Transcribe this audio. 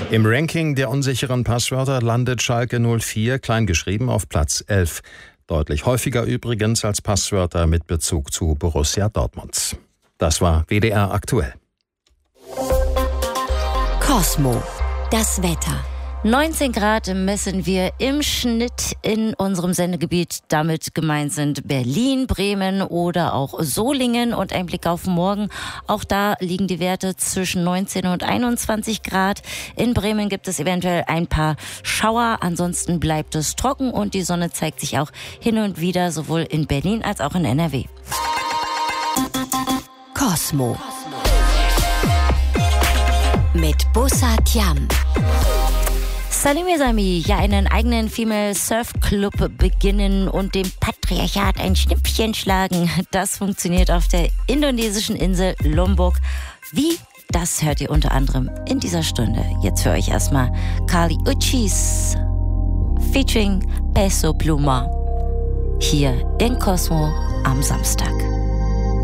Im Ranking der unsicheren Passwörter landet Schalke 04 kleingeschrieben auf Platz 11. Deutlich häufiger übrigens als Passwörter mit Bezug zu Borussia Dortmund. Das war WDR aktuell. Cosmo, das Wetter. 19 Grad messen wir im Schnitt in unserem Sendegebiet. Damit gemeint sind Berlin, Bremen oder auch Solingen. Und ein Blick auf morgen. Auch da liegen die Werte zwischen 19 und 21 Grad. In Bremen gibt es eventuell ein paar Schauer. Ansonsten bleibt es trocken und die Sonne zeigt sich auch hin und wieder sowohl in Berlin als auch in NRW. Cosmo mit Bussard Yam. Salut mes amis, ja, einen eigenen Female Surf Club beginnen und dem Patriarchat ein Schnippchen schlagen. Das funktioniert auf der indonesischen Insel Lombok. Wie? Das hört ihr unter anderem in dieser Stunde. Jetzt für euch erstmal Kali Uchis featuring Peso Pluma hier in Cosmo am Samstag.